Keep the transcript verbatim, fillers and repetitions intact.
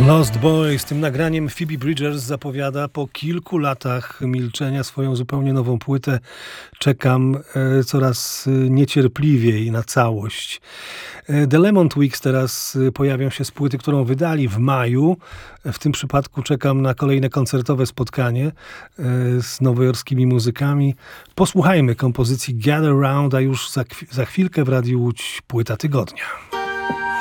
Lost Boy z tym nagraniem Phoebe Bridgers zapowiada po kilku latach milczenia swoją zupełnie nową płytę. Czekam e, coraz niecierpliwiej na całość. E, The Lemon Twigs teraz pojawią się z płyty, którą wydali w maju. W tym przypadku czekam na kolejne koncertowe spotkanie e, z nowojorskimi muzykami. Posłuchajmy kompozycji Gather Round, a już za, za chwilkę w Radiu Łódź płyta tygodnia.